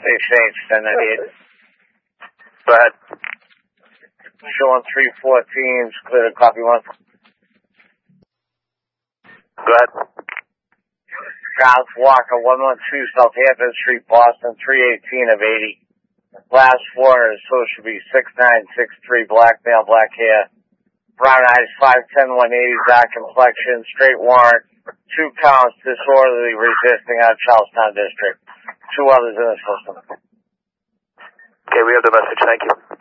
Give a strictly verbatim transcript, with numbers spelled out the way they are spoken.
Stay safe, ten ninety-eight. Go ahead. Showing three fourteens, clear to copy one. Go ahead. Ralph Walker, one one two Southampton Street, Boston, three eighteen of eighty. Last four is social be six nine six three, black male, black hair. Brown eyes, five ten, one eighty, dark complexion, straight warrant, two counts, disorderly resisting out of Charlestown District. Two others in the system. Okay, we have the message. Thank you.